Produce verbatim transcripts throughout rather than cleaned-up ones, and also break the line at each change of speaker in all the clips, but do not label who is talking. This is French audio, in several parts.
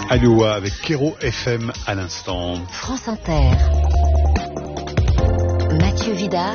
Iowa avec Kéro F M à l'instant.
France Inter. Mathieu Vidard.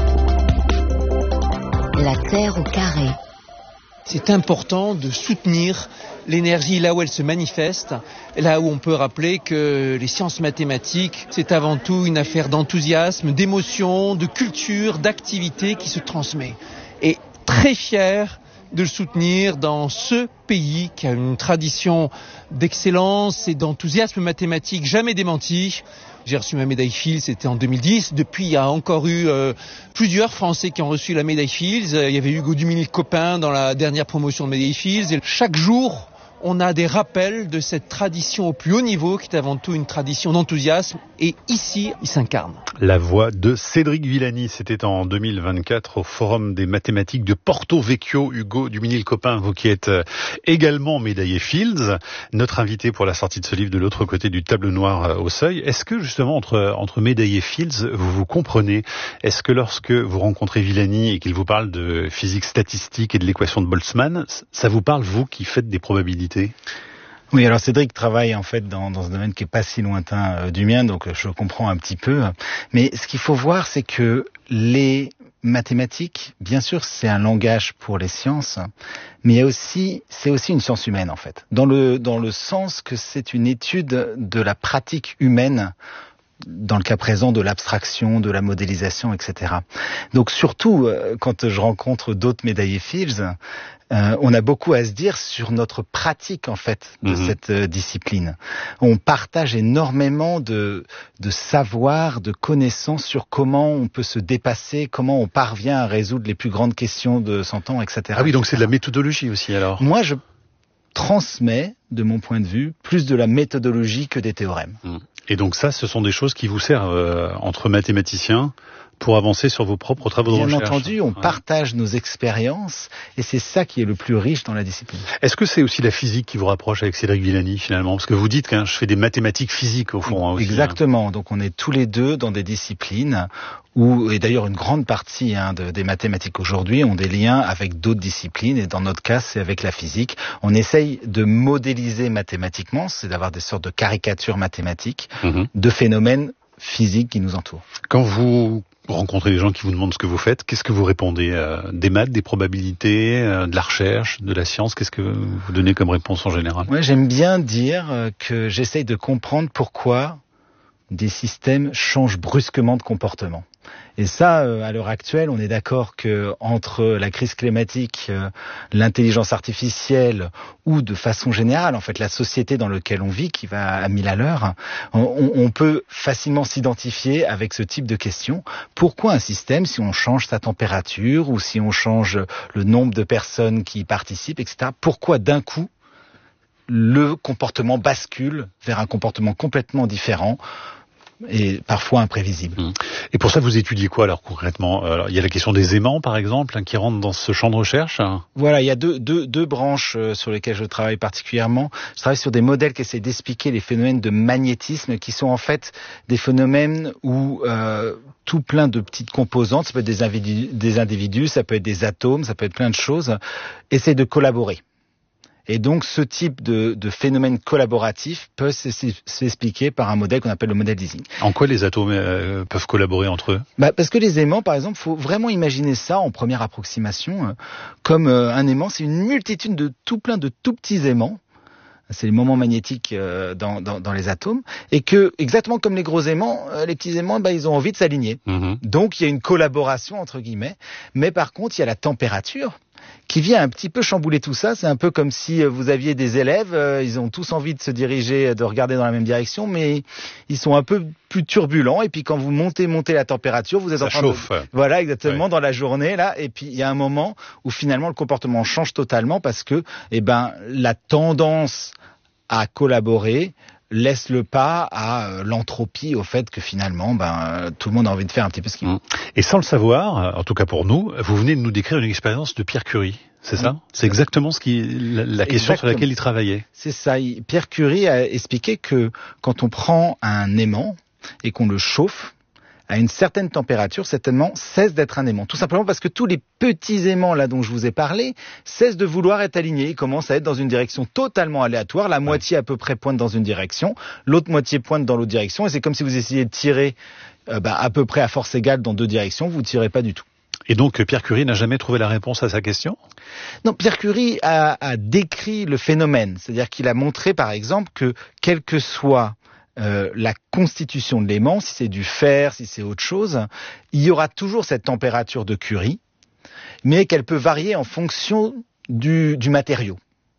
La Terre au carré.
C'est important de soutenir l'énergie là où elle se manifeste, là où on peut rappeler que les sciences mathématiques, c'est avant tout une affaire d'enthousiasme, d'émotion, de culture, d'activité qui se transmet. Et très fier de le soutenir dans ce pays qui a une tradition d'excellence et d'enthousiasme mathématique jamais démentie. J'ai reçu ma médaille Fields, c'était en deux mille dix. Depuis, il y a encore eu euh, plusieurs Français qui ont reçu la médaille Fields. Il y avait Hugo Duminil-Copin dans la dernière promotion de médaille Fields. Et chaque jour, on a des rappels de cette tradition au plus haut niveau, qui est avant tout une tradition d'enthousiasme. Et ici, il s'incarne.
La voix de Cédric Villani, c'était en deux mille vingt-quatre au Forum des mathématiques de Porto Vecchio. Hugo Duminil-Copin, vous qui êtes également médaillé Fields, notre invité pour la sortie de ce livre de l'autre côté du tableau noir au seuil. Est-ce que justement entre, entre médaillés Fields, vous vous comprenez? Est-ce que lorsque vous rencontrez Villani et qu'il vous parle de physique statistique et de l'équation de Boltzmann, ça vous parle, vous qui faites des probabilités?
Oui, alors Cédric travaille en fait dans, dans un domaine qui est pas si lointain euh, du mien, donc je comprends un petit peu. Mais ce qu'il faut voir, c'est que les mathématiques, bien sûr, c'est un langage pour les sciences, mais il y a aussi, c'est aussi une science humaine en fait, dans le dans le sens que c'est une étude de la pratique humaine. Dans le cas présent de l'abstraction, de la modélisation, et cetera. Donc surtout, euh, quand je rencontre d'autres médaillés Fields, euh, on a beaucoup à se dire sur notre pratique en fait de mmh. cette euh, discipline. On partage énormément de, de savoir, de connaissances sur comment on peut se dépasser, comment on parvient à résoudre les plus grandes questions de son temps, et cetera.
Ah oui, donc c'est de la méthodologie aussi alors.
Moi, je transmets, de mon point de vue, plus de la méthodologie que des théorèmes.
Mmh. Et donc ça, ce sont des choses qui vous servent euh, entre mathématiciens pour avancer sur vos propres travaux de
Bien
recherche.
Bien entendu, on
ouais. partage
nos expériences et c'est ça qui est le plus riche dans la discipline.
Est-ce que c'est aussi la physique qui vous rapproche avec Cédric Villani finalement? Parce que vous dites que hein, je fais des mathématiques physiques au fond. Hein, aussi,
Exactement,
hein.
Donc on est tous les deux dans des disciplines où, et d'ailleurs une grande partie hein, de, des mathématiques aujourd'hui ont des liens avec d'autres disciplines et dans notre cas c'est avec la physique. On essaye de modéliser mathématiquement, c'est d'avoir des sortes de caricatures mathématiques mmh. de phénomènes physiques qui nous entourent.
Quand vous rencontrez des gens qui vous demandent ce que vous faites, qu'est-ce que vous répondez? euh, Des maths, des probabilités, euh, de la recherche, de la science? Qu'est-ce que vous donnez comme réponse en général?
Ouais, j'aime bien dire que j'essaye de comprendre pourquoi des systèmes changent brusquement de comportement. Et ça, à l'heure actuelle, on est d'accord que entre la crise climatique, l'intelligence artificielle ou de façon générale, en fait, la société dans laquelle on vit, qui va à mille à l'heure, on, on peut facilement s'identifier avec ce type de questions. Pourquoi un système, si on change sa température ou si on change le nombre de personnes qui y participent, et cetera, pourquoi d'un coup le comportement bascule vers un comportement complètement différent et parfois imprévisible.
Et pour ça, vous étudiez quoi alors concrètement? Alors, il y a la question des aimants, par exemple, hein, qui rentrent dans ce champ de recherche.
Voilà, il y a deux, deux, deux branches euh, sur lesquelles je travaille particulièrement. Je travaille sur des modèles qui essaient d'expliquer les phénomènes de magnétisme, qui sont en fait des phénomènes où euh, tout plein de petites composantes, ça peut être des individus, des individus, ça peut être des atomes, ça peut être plein de choses, essaient de collaborer. Et donc, ce type de, de phénomène collaboratif peut s'expliquer par un modèle qu'on appelle le modèle d'Ising.
En quoi les atomes euh, peuvent collaborer entre eux?
Bah, parce que les aimants, par exemple, faut vraiment imaginer ça en première approximation euh, comme euh, un aimant, c'est une multitude de tout plein de tout petits aimants. C'est les moments magnétiques euh, dans, dans, dans les atomes, et que exactement comme les gros aimants, euh, les petits aimants, bah, ils ont envie de s'aligner. Mmh. Donc, il y a une collaboration entre guillemets. Mais par contre, il y a la température qui vient un petit peu chambouler tout ça. C'est un peu comme si vous aviez des élèves, euh, ils ont tous envie de se diriger, de regarder dans la même direction, mais ils sont un peu plus turbulents. Et puis quand vous montez, montez la température, vous êtes
ça
en train
chauffe.
de... Voilà, exactement,
ouais.
dans la journée, là. Et puis il y a un moment où finalement le comportement change totalement parce que, eh ben, la tendance à collaborer laisse le pas à euh, l'entropie, au fait que finalement, ben, tout le monde a envie de faire un petit peu ce qu'il veut.
Et sans le savoir, en tout cas pour nous, vous venez de nous décrire une expérience de Pierre Curie, c'est ça? C'est exactement ce qui, la, la question exactement. Sur laquelle il travaillait.
C'est ça. Pierre Curie a expliqué que quand on prend un aimant et qu'on le chauffe, à une certaine température, cet aimant cesse d'être un aimant. Tout simplement parce que tous les petits aimants là dont je vous ai parlé cessent de vouloir être alignés. Ils commencent à être dans une direction totalement aléatoire. La moitié à peu près pointe dans une direction, l'autre moitié pointe dans l'autre direction. Et c'est comme si vous essayiez de tirer euh, bah, à peu près à force égale dans deux directions. Vous ne tirez pas du tout.
Et donc Pierre Curie n'a jamais trouvé la réponse à sa question ?
Non, Pierre Curie a, a décrit le phénomène. C'est-à-dire qu'il a montré par exemple que quelle que soit Euh, la constitution de l'aimant, si c'est du fer, si c'est autre chose, il y aura toujours cette température de Curie, mais qu'elle peut varier en fonction du, du matériau.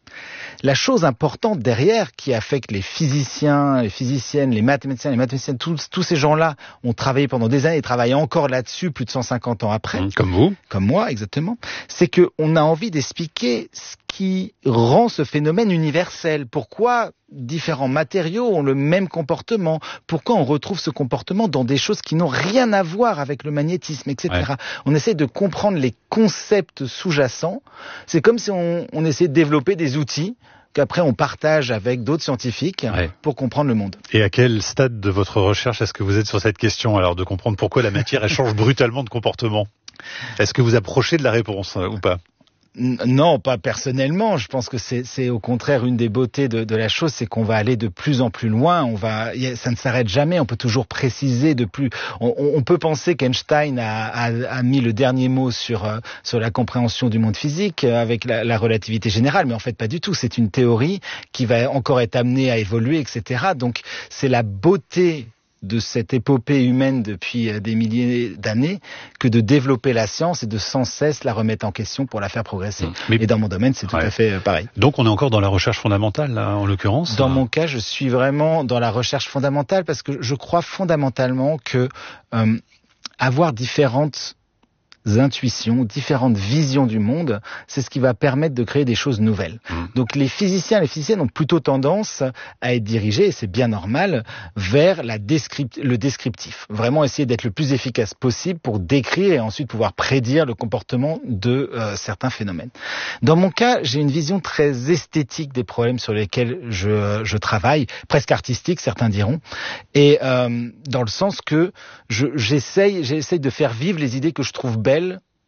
La chose importante derrière qui affecte les physiciens, les physiciennes, les mathématiciens, les mathématiciennes, tous, tous ces gens-là ont travaillé pendant des années et travaillent encore là-dessus plus de cent cinquante ans après.
Mmh, comme vous.
Comme moi, exactement. C'est qu'on a envie d'expliquer ce qui rend ce phénomène universel. Pourquoi différents matériaux ont le même comportement? Pourquoi on retrouve ce comportement dans des choses qui n'ont rien à voir avec le magnétisme, et cetera. Ouais. On essaie de comprendre les concepts sous-jacents. C'est comme si on, on essayait de développer des outils qu'après on partage avec d'autres scientifiques ouais. pour comprendre le monde.
Et à quel stade de votre recherche est-ce que vous êtes sur cette question, alors, de comprendre pourquoi la matière elle change brutalement de comportement? Est-ce que vous approchez de la réponse euh, ou pas?
Non, pas personnellement. Je pense que c'est, c'est au contraire une des beautés de, de la chose, c'est qu'on va aller de plus en plus loin. On va, ça ne s'arrête jamais. On peut toujours préciser de plus. On, on peut penser qu'Einstein a, a, a mis le dernier mot sur sur la compréhension du monde physique avec la, la relativité générale, mais en fait pas du tout. C'est une théorie qui va encore être amenée à évoluer, et cetera. Donc c'est la beauté de cette épopée humaine depuis des milliers d'années que de développer la science et de sans cesse la remettre en question pour la faire progresser. Mais, et dans mon domaine, c'est tout ouais. à fait pareil.
Donc on est encore dans la recherche fondamentale, là, en l'occurrence?
Dans mon cas, je suis vraiment dans la recherche fondamentale parce que je crois fondamentalement que euh, avoir différentes intuitions, différentes visions du monde, c'est ce qui va permettre de créer des choses nouvelles. Mmh. Donc les physiciens, les physiciennes ont plutôt tendance à être dirigés, et c'est bien normal, vers la descript- le descriptif. Vraiment essayer d'être le plus efficace possible pour décrire et ensuite pouvoir prédire le comportement de euh, certains phénomènes. Dans mon cas, j'ai une vision très esthétique des problèmes sur lesquels je, je travaille, presque artistique, certains diront, et euh, dans le sens que je, j'essaye, j'essaye de faire vivre les idées que je trouve belles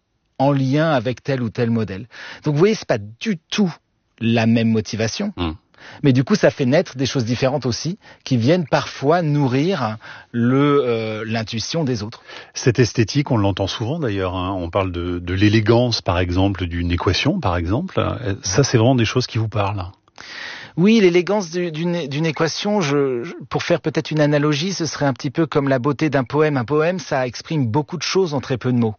en lien avec tel ou tel modèle. Donc vous voyez, c'est pas du tout la même motivation, mmh. mais du coup ça fait naître des choses différentes aussi, qui viennent parfois nourrir le, euh, l'intuition des autres.
Cette esthétique, on l'entend souvent d'ailleurs, hein. On parle de, de l'élégance par exemple, d'une équation par exemple, ça c'est vraiment des choses qui vous parlent.
Oui, l'élégance d'une, d'une équation, je, je, pour faire peut-être une analogie, ce serait un petit peu comme la beauté d'un poème. Un poème, ça exprime beaucoup de choses en très peu de mots.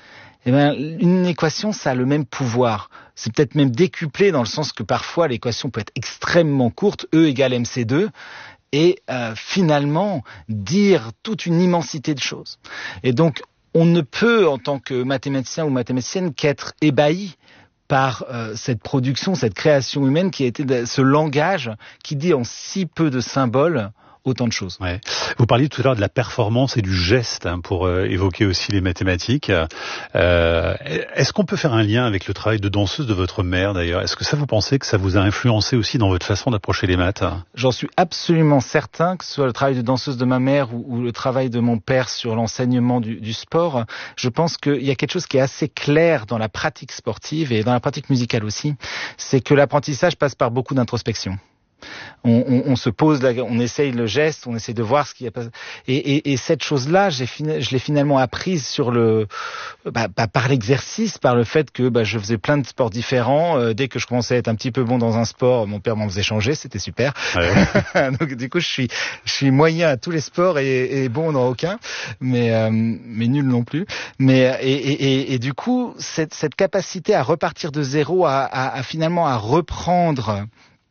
Eh bien, une équation, ça a le même pouvoir. C'est peut-être même décuplé dans le sens que parfois l'équation peut être extrêmement courte, E égale M C deux, et euh, finalement dire toute une immensité de choses. Et donc, on ne peut, en tant que mathématicien ou mathématicienne, qu'être ébahi par euh, cette production, cette création humaine qui a été ce langage qui dit en si peu de symboles autant de choses.
Ouais. Vous parliez tout à l'heure de la performance et du geste, hein, pour euh, évoquer aussi les mathématiques. Euh, est-ce qu'on peut faire un lien avec le travail de danseuse de votre mère d'ailleurs? Est-ce que ça, vous pensez que ça vous a influencé aussi dans votre façon d'approcher les maths?
J'en suis absolument certain, que ce soit le travail de danseuse de ma mère ou, ou le travail de mon père sur l'enseignement du, du sport. Je pense qu'il y a quelque chose qui est assez clair dans la pratique sportive et dans la pratique musicale aussi, c'est que l'apprentissage passe par beaucoup d'introspection. On, on, on se pose, la, on essaye le geste, on essaye de voir ce qui a passé. Et, et, et cette chose-là, j'ai fini, je l'ai finalement apprise sur le, bah, bah, par l'exercice, par le fait que bah, je faisais plein de sports différents. Euh, dès que je commençais à être un petit peu bon dans un sport, mon père m'en faisait changer, c'était super. Ouais. Donc du coup, je suis, je suis moyen à tous les sports et, et bon dans aucun, mais euh, mais nul non plus. Mais et, et, et, et du coup, cette, cette capacité à repartir de zéro, à, à, à finalement à reprendre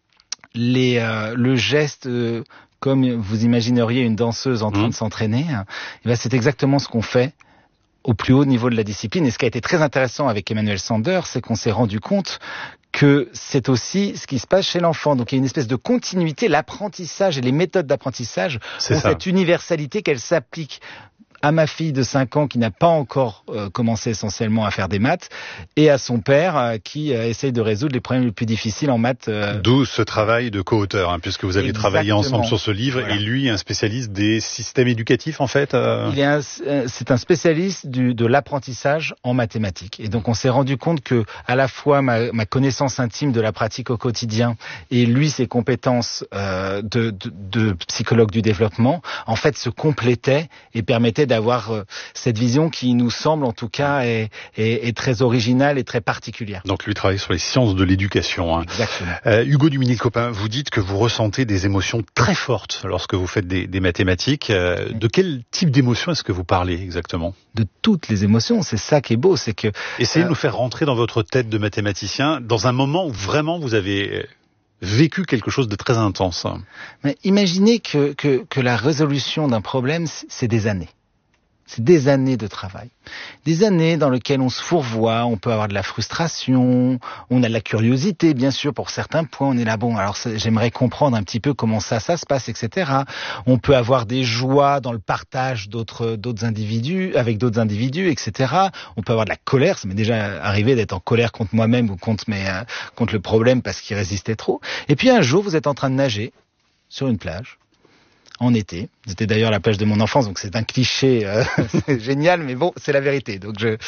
Les, euh, le geste euh, comme vous imagineriez une danseuse en train mmh. de s'entraîner, eh ben c'est exactement ce qu'on fait au plus haut niveau de la discipline. Et ce qui a été très intéressant avec Emmanuel Sander, c'est qu'on s'est rendu compte que c'est aussi ce qui se passe chez l'enfant. Donc il y a une espèce de continuité, l'apprentissage et les méthodes d'apprentissage ont cette universalité qu'elle s'applique à ma fille de cinq ans qui n'a pas encore euh, commencé essentiellement à faire des maths, et à son père euh, qui euh, essaye de résoudre les problèmes les plus difficiles en maths. Euh...
D'où ce travail de co-auteur, hein, puisque vous avez
Exactement.
travaillé ensemble sur ce livre,
voilà.
Et lui, un spécialiste des systèmes éducatifs, en fait. Euh...
Il est un, c'est un spécialiste du, de l'apprentissage en mathématiques. Et donc, on s'est rendu compte que, à la fois, ma, ma connaissance intime de la pratique au quotidien et lui, ses compétences euh, de, de, de psychologue du développement, en fait, se complétaient et permettaient d'avoir euh, cette vision qui nous semble, en tout cas, est, est, est très originale et très particulière.
Donc, lui travaille sur les sciences de l'éducation. Hein.
Exactement.
Euh, Hugo Duminil-Copin, vous dites que vous ressentez des émotions très fortes lorsque vous faites des, des mathématiques. Euh, oui. De quel type d'émotion est-ce que vous parlez exactement ?
De toutes les émotions, c'est ça qui est beau, c'est que...
Essayez
euh...
de nous faire rentrer dans votre tête de mathématicien, dans un moment où vraiment vous avez vécu quelque chose de très intense.
Mais imaginez que, que, que la résolution d'un problème, c'est des années. C'est des années de travail. Des années dans lesquelles on se fourvoie, on peut avoir de la frustration, on a de la curiosité, bien sûr, pour certains points. On est là, bon, alors j'aimerais comprendre un petit peu comment ça, ça se passe, et cetera. On peut avoir des joies dans le partage d'autres, d'autres individus, avec d'autres individus, et cetera. On peut avoir de la colère. Ça m'est déjà arrivé d'être en colère contre moi-même ou contre mes, euh, contre le problème parce qu'il résistait trop. Et puis un jour, vous êtes en train de nager sur une plage. En été. C'était d'ailleurs la plage de mon enfance, donc c'est un cliché euh, c'est génial, mais bon, c'est la vérité. Donc je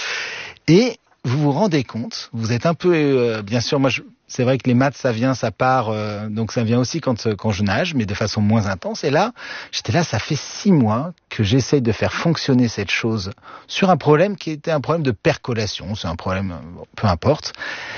et vous vous rendez compte, vous êtes un peu, euh, bien sûr, moi, je... c'est vrai que les maths, ça vient, ça part, euh, donc ça vient aussi quand quand je nage, mais de façon moins intense. Et là, j'étais là, ça fait six mois que j'essaye de faire fonctionner cette chose sur un problème qui était un problème de percolation. C'est un problème, bon, peu importe.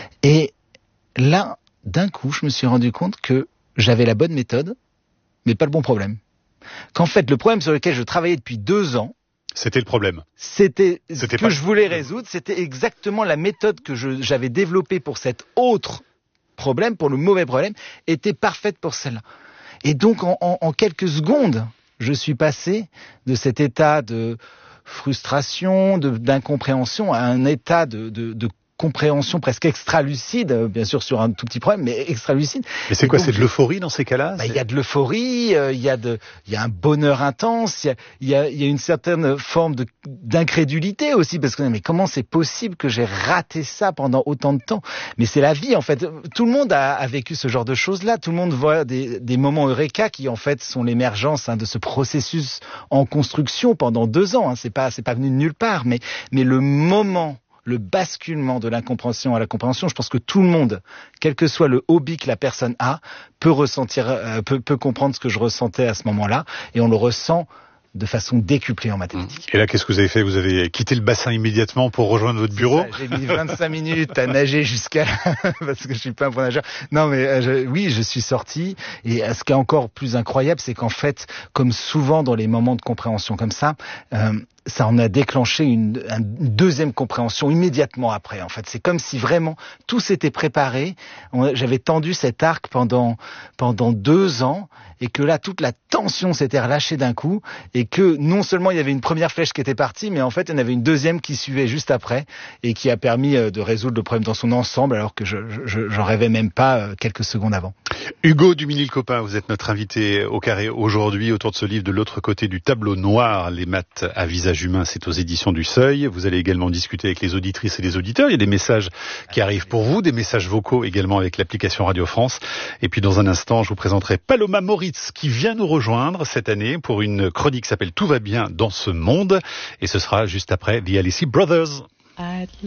Et là, d'un coup, je me suis rendu compte que j'avais la bonne méthode, mais pas le bon problème. Qu'en fait, le problème sur lequel je travaillais depuis deux ans,
c'était le problème.
C'était,
c'était
ce que
pas...
je voulais résoudre, c'était exactement la méthode que je, j'avais développée pour cet autre problème, pour le mauvais problème, était parfaite pour celle-là. Et donc, en, en, en quelques secondes, je suis passé de cet état de frustration, de, d'incompréhension, à un état de, de, de compréhension presque extra-lucide, bien sûr sur un tout petit problème, mais extra-lucide.
Mais c'est
et
quoi,
donc,
c'est de l'euphorie dans ces cas-là?
Bah, il y a de l'euphorie, il euh, y a de, il y a un bonheur intense, il y a, il y a, il y a une certaine forme de, d'incrédulité aussi, parce que mais comment c'est possible que j'ai raté ça pendant autant de temps? Mais c'est la vie en fait. Tout le monde a, a vécu ce genre de choses-là. Tout le monde voit des, des moments eureka qui en fait sont l'émergence hein, de ce processus en construction pendant deux ans. Hein. C'est pas, c'est pas venu de nulle part, mais, mais le moment. Le basculement de l'incompréhension à la compréhension, je pense que tout le monde, quel que soit le hobby que la personne a, peut ressentir, euh, peut, peut comprendre ce que je ressentais à ce moment-là, et on le ressent de façon décuplée en mathématiques.
Et là, qu'est-ce que vous avez fait? Vous avez quitté le bassin immédiatement pour rejoindre votre bureau?
Ça, j'ai mis vingt-cinq minutes à nager jusqu'à parce que je suis pas un bon nageur. Non, mais euh, je... oui, je suis sorti. Et euh, ce qui est encore plus incroyable, c'est qu'en fait, comme souvent dans les moments de compréhension comme ça, euh, ça en a déclenché une, une deuxième compréhension immédiatement après. En fait, c'est comme si vraiment tout s'était préparé. On, j'avais tendu cet arc pendant pendant deux ans, et que là, toute la tension s'était relâchée d'un coup, et que non seulement il y avait une première flèche qui était partie, mais en fait, il y en avait une deuxième qui suivait juste après, et qui a permis de résoudre le problème dans son ensemble, alors que je, je j'en rêvais même pas quelques secondes avant.
Hugo Duminil-Copin, vous êtes notre invité au carré aujourd'hui autour de ce livre De l'autre côté du tableau noir, les maths à visage humain, c'est aux éditions du Seuil. Vous allez également discuter avec les auditrices et les auditeurs. Il y a des messages qui arrivent pour vous, des messages vocaux également avec l'application Radio France. Et puis dans un instant, je vous présenterai Paloma Moritz qui vient nous rejoindre cette année pour une chronique qui s'appelle Tout va bien dans ce monde. Et ce sera juste après The Alessi Brothers.